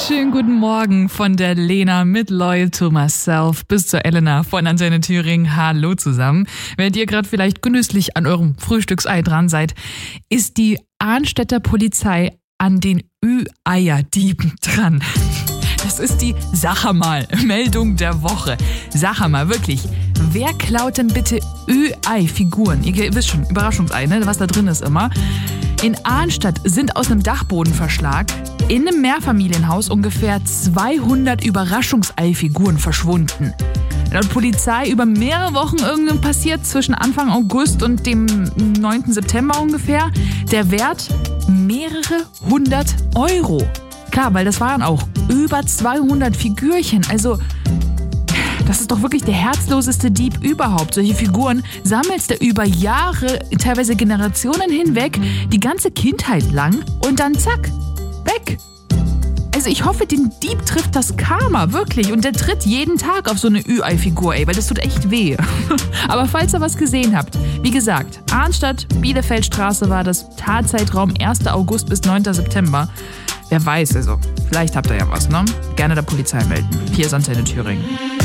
Schönen guten Morgen von der Lena mit Loyal to Myself bis zur Elena von Antenne Thüringen. Hallo zusammen. Während ihr gerade vielleicht genüsslich an eurem Frühstücksei dran seid, ist die Arnstädter Polizei an den Ü-Eier-Dieben dran. Das ist die Sachermal-Meldung der Woche. Sachermal, wirklich. Wer klaut denn bitte Ü-Ei-Figuren? Ihr wisst schon, Überraschungsei, ne? Was da drin ist immer. In Arnstadt sind aus einem Dachbodenverschlag in einem Mehrfamilienhaus ungefähr 200 Überraschungsei-Figuren verschwunden. Laut Polizei über mehrere Wochen irgendwann passiert, zwischen Anfang August und dem 9. September ungefähr. Der Wert mehrere 100 Euro. Klar, weil das waren auch über 200 Figürchen. Also, das ist doch wirklich der herzloseste Dieb überhaupt. Solche Figuren sammelst du über Jahre, teilweise Generationen hinweg, die ganze Kindheit lang und dann zack, weg. Also ich hoffe, den Dieb trifft das Karma, wirklich. Und der tritt jeden Tag auf so eine Ü-Ei-Figur, weil das tut echt weh. Aber falls ihr was gesehen habt, wie gesagt, Arnstadt, Bielefeldstraße war das, Tatzeitraum 1. August bis 9. September. Wer weiß, also, vielleicht habt ihr ja was, ne? Gerne der Polizei melden. Hier ist Antenne Thüringen.